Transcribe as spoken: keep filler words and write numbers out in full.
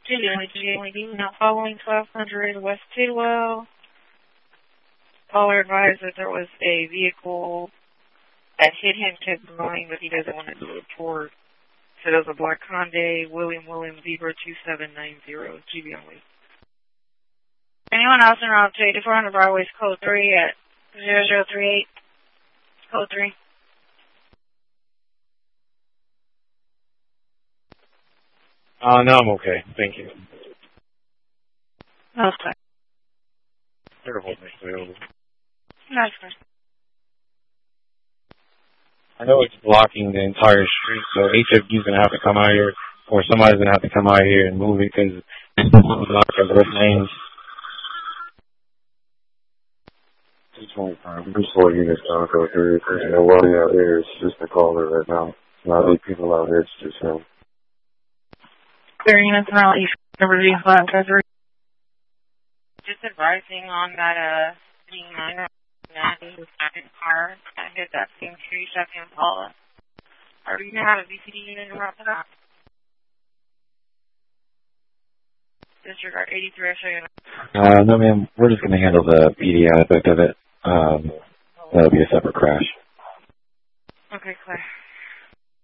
Genuinely, genuinely, not following twelve hundred West Tidwell. Caller advised that there was a vehicle that hit him, kept going, but he doesn't want to report. So it was a black Hyundai, William William Zebra two seven nine zero, G B only. Anyone else in route to eighty-four hundred Broadway's code three at zero zero three eight, code three. Uh, no, I'm okay. Thank you. Okay. Terrible. Available. That's good. I know it's blocking the entire street, so H F D's going to have to come out here, or somebody's going to have to come out here and move it because it's blocking both lanes. two twenty-five. There's four units on code three. There's nobody out there. It's just a caller right now. It's not eight people out here. It's just him. Clear units now, East number Z flat code three. Just advising on that, uh, D nine ninety second car that hit that same tree, Chevy Impala. Are we going to have a V C D unit in route to that? Disregard eighty-three, I'll show you. Uh, no, ma'am. We're just going to handle the P D aspect of it. Um, that'll be a separate crash. Okay, clear.